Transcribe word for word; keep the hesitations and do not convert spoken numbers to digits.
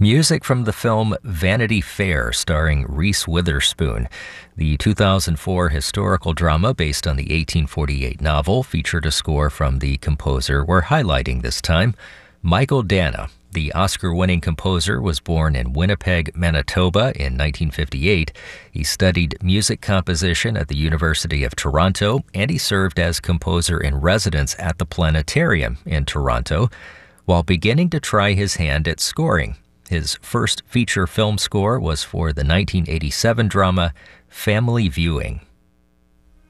Music from the film Vanity Fair, starring Reese Witherspoon. The two thousand four historical drama based on the eighteen forty-eight novel featured a score from the composer we're highlighting this time, Michael Danna. The Oscar-winning composer was born in Winnipeg, Manitoba in nineteen fifty-eight. He studied music composition at the University of Toronto, and he served as composer in residence at the Planetarium in Toronto, while beginning to try his hand at scoring. His first feature film score was for the nineteen eighty-seven drama Family Viewing.